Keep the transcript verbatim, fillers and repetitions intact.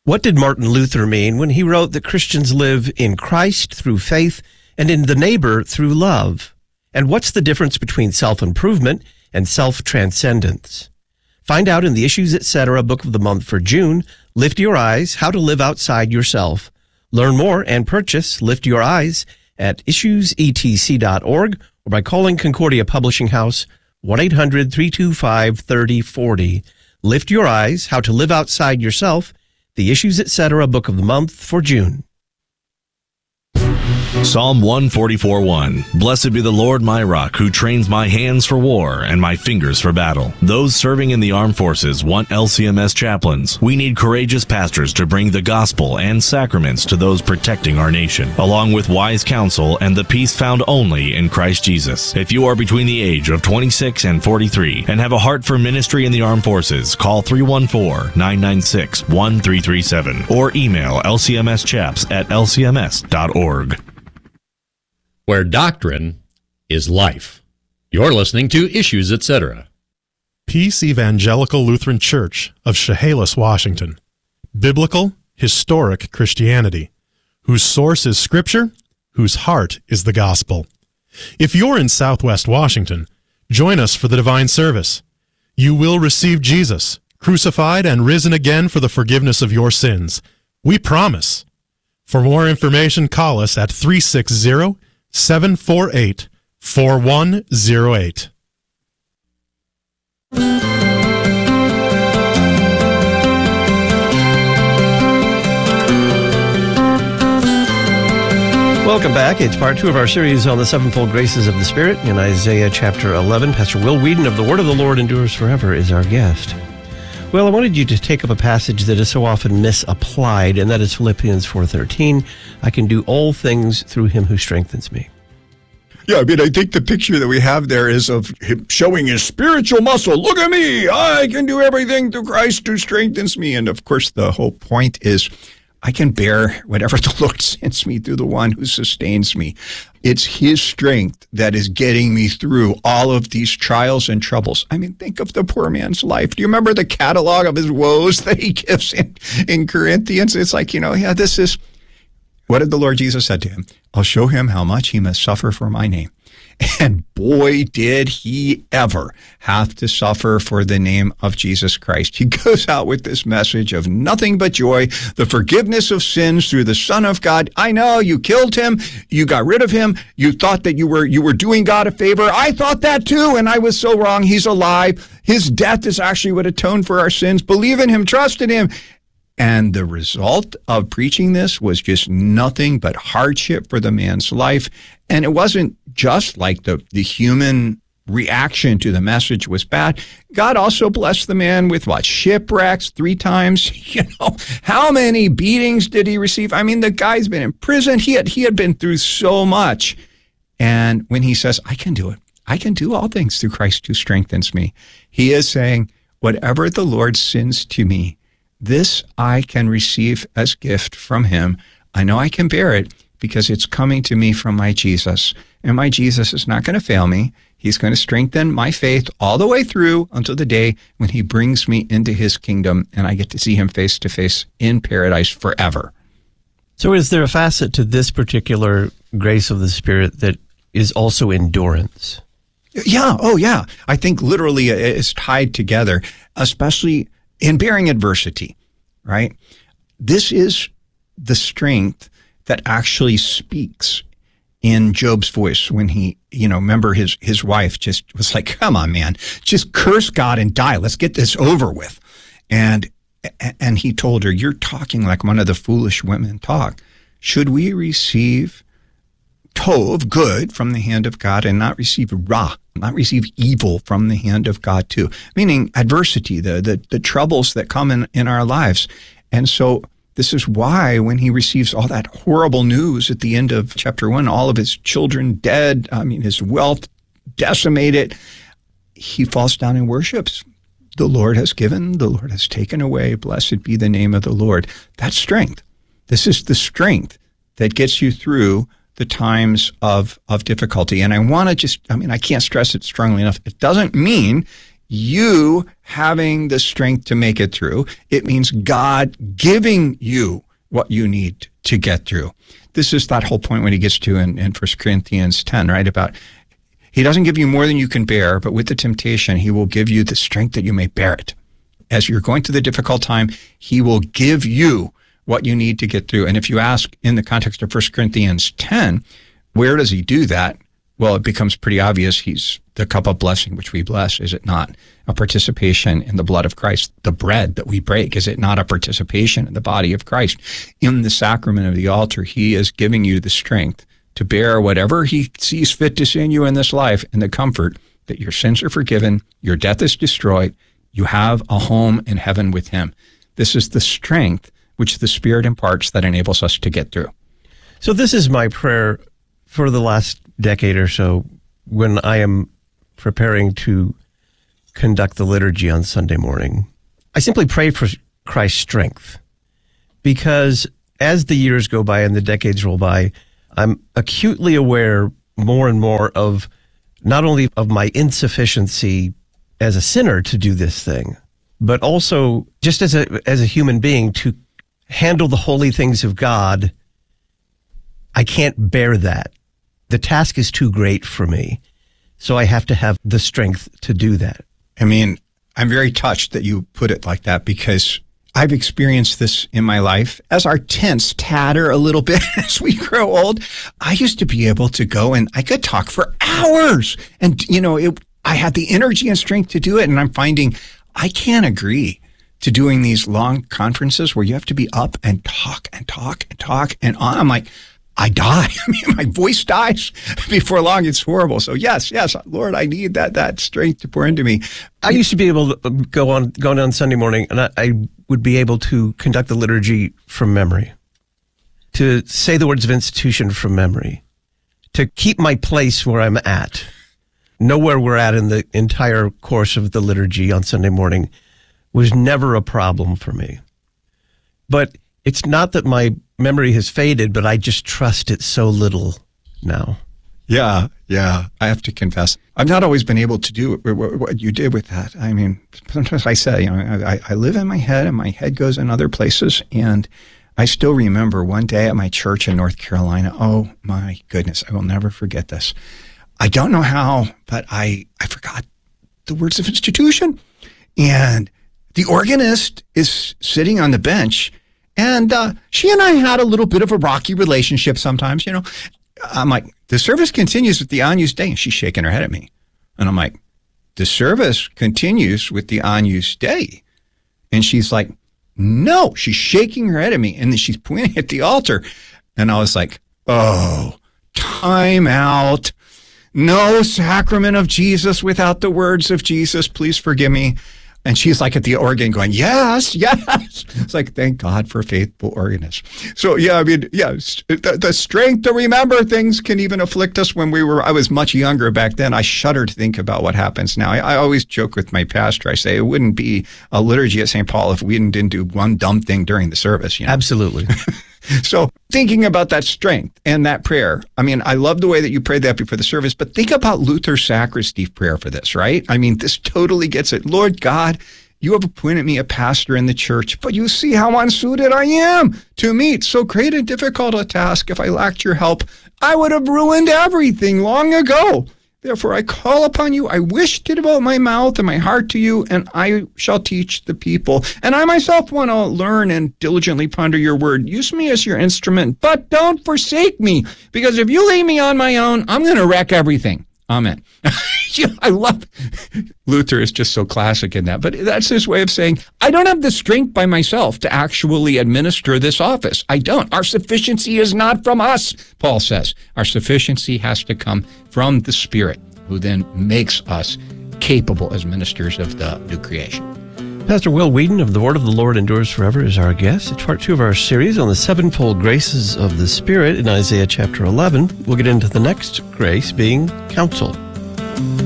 What did Martin Luther mean when he wrote that Christians live in Christ through faith and in the neighbor through love? And what's the difference between self-improvement and self-transcendence? Find out in the Issues Etc. Book of the Month for June, Lift Your Eyes, How to Live Outside Yourself. Learn more and purchase Lift Your Eyes at issues e t c dot org or by calling Concordia Publishing House, one eight hundred, three two five, three oh four oh. Lift Your Eyes, How to Live Outside Yourself, the Issues Etc. Book of the Month for June. Psalm one forty-four one. Blessed be the Lord my rock, who trains my hands for war and my fingers for battle. Those serving in the armed forces want L C M S chaplains. We need courageous pastors to bring the gospel and sacraments to those protecting our nation, along with wise counsel and the peace found only in Christ Jesus. If you are between the age of twenty-six and forty-three and have a heart for ministry in the armed forces, call three one four, nine nine six, one three three seven or email l c m s chaps at l c m s dot org. Where doctrine is life. You're listening to Issues Etc. Peace Evangelical Lutheran Church of Chehalis, Washington. Biblical, historic Christianity, whose source is Scripture, whose heart is the gospel. If you're in Southwest Washington, join us for the divine service. You will receive Jesus, crucified and risen again for the forgiveness of your sins. We promise. For more information, call us at three six zero, seven four eight, four one zero eight. Welcome back. It's part two of our series on the sevenfold graces of the Spirit in Isaiah chapter eleven. Pastor Will Whedon of The Word of the Lord Endures Forever is our guest. Well, I wanted you to take up a passage that is so often misapplied, and that is Philippians four thirteen. I can do all things through him who strengthens me. Yeah, I mean, I think the picture that we have there is of him showing his spiritual muscle. Look at me. I can do everything through Christ who strengthens me. And, of course, the whole point is I can bear whatever the Lord sends me through the one who sustains me. It's his strength that is getting me through all of these trials and troubles. I mean, think of the poor man's life. Do you remember the catalog of his woes that he gives in, in Corinthians? It's like, you know, yeah, this is, what did the Lord Jesus say to him? I'll show him how much he must suffer for my name. And boy, did he ever have to suffer for the name of Jesus Christ. He goes out with this message of nothing but joy, the forgiveness of sins through the Son of God. I know you killed him. You got rid of him. You thought that you were, you were doing God a favor. I thought that too, and I was so wrong. He's alive. His death is actually what atoned for our sins. Believe in him. Trust in him. And the result of preaching this was just nothing but hardship for the man's life. And it wasn't just like the, the human reaction to the message was bad. God also blessed the man with what? Shipwrecks three times. You know, how many beatings did he receive? I mean, the guy's been in prison. He had, he had been through so much. And when he says, I can do it, I can do all things through Christ who strengthens me, he is saying, whatever the Lord sends to me, this I can receive as gift from him. I know I can bear it because it's coming to me from my Jesus. And my Jesus is not going to fail me. He's going to strengthen my faith all the way through until the day when he brings me into his kingdom and I get to see him face to face in paradise forever. So is there a facet to this particular grace of the Spirit that is also endurance? Yeah. Oh, yeah. I think literally it's tied together, especially in bearing adversity, right? This is the strength that actually speaks in Job's voice when he, you know, remember his, his wife just was like, come on, man, just curse God and die. Let's get this over with. And, and he told her, you're talking like one of the foolish women talk. Should we receive tov, good, from the hand of God and not receive ra, not receive evil from the hand of God too? Meaning adversity, the, the, the troubles that come in, in our lives. And so this is why when he receives all that horrible news at the end of chapter one, all of his children dead, I mean, his wealth decimated, he falls down and worships. The Lord has given, the Lord has taken away. Blessed be the name of the Lord. That's strength. This is the strength that gets you through the times of, of difficulty. And I want to just, I mean, I can't stress it strongly enough. It doesn't mean you having the strength to make it through. It means God giving you what you need to get through. This is that whole point when he gets to in, in First Corinthians ten, right? About he doesn't give you more than you can bear, but with the temptation, he will give you the strength that you may bear it. As you're going through the difficult time, he will give you what you need to get through. And if you ask in the context of First Corinthians ten, where does he do that? Well, it becomes pretty obvious. He's the cup of blessing, which we bless. Is it not a participation in the blood of Christ? The bread that we break, is it not a participation in the body of Christ? In the sacrament of the altar, he is giving you the strength to bear whatever he sees fit to send you in this life, and the comfort that your sins are forgiven, your death is destroyed, you have a home in heaven with him. This is the strength which the Spirit imparts that enables us to get through. So this is my prayer for the last decade or so when I am preparing to conduct the liturgy on Sunday morning. I simply pray for Christ's strength, because as the years go by and the decades roll by, I'm acutely aware more and more of not only of my insufficiency as a sinner to do this thing, but also just as a as a human being to handle the holy things of God. I can't bear that. The task is too great for me. So I have to have the strength to do that. I mean, I'm very touched that you put it like that, because I've experienced this in my life. As our tents tatter a little bit as we grow old, I used to be able to go and I could talk for hours. And, you know, it, I had the energy and strength to do it. And I'm finding I can't agree to doing these long conferences where you have to be up and talk and talk and talk and on. I'm like, I die. I mean, my voice dies before long. It's horrible. So yes, yes, Lord, I need that that strength to pour into me. I used to be able to go on going on Sunday morning, and I, I would be able to conduct the liturgy from memory, to say the words of institution from memory, to keep my place where I'm at, know where we're at in the entire course of the liturgy on Sunday morning was never a problem for me. But it's not that my memory has faded, but I just trust it so little now. Yeah, yeah. I have to confess, I've not always been able to do what you did with that. I mean, sometimes I say, you know, I, I live in my head and my head goes in other places. And I still remember one day at my church in North Carolina. Oh my goodness. I will never forget this. I don't know how, but I, I forgot the words of institution. And the organist is sitting on the bench. And uh, she and I had a little bit of a rocky relationship sometimes, you know. I'm like, the service continues with the Agnus Dei. And she's shaking her head at me. And I'm like, the service continues with the Agnus Dei. And she's like, no. She's shaking her head at me. And then she's pointing at the altar. And I was like, oh, time out. No sacrament of Jesus without the words of Jesus. Please forgive me. And she's like at the organ going, yes, yes. It's like, thank God for a faithful organist. So, yeah, I mean, yeah, the, the strength to remember things can even afflict us when we were, I was much younger back then. I shudder to think about what happens now. I, I always joke with my pastor. I say it wouldn't be a liturgy at Saint Paul if we didn't, didn't do one dumb thing during the service. You know? Absolutely. So thinking about that strength and that prayer, I mean, I love the way that you prayed that before the service, but think about Luther's sacristy prayer for this, right? I mean, this totally gets it. Lord God, you have appointed me a pastor in the church, but you see how unsuited I am to meet so great and difficult a task. If I lacked your help, I would have ruined everything long ago. Therefore, I call upon you. I wish to devote my mouth and my heart to you, and I shall teach the people. And I myself want to learn and diligently ponder your word. Use me as your instrument, but don't forsake me, because if you leave me on my own, I'm going to wreck everything. Amen. I love Luther is just so classic in that, but that's his way of saying, I don't have the strength by myself to actually administer this office. I don't. Our sufficiency is not from us, Paul says. Our sufficiency has to come from the Spirit, who then makes us capable as ministers of the new creation. Pastor Will Wheaton of The Word of the Lord Endures Forever is our guest. It's part two of our series on the sevenfold graces of the Spirit in Isaiah chapter eleven. We'll get into the next grace being counsel.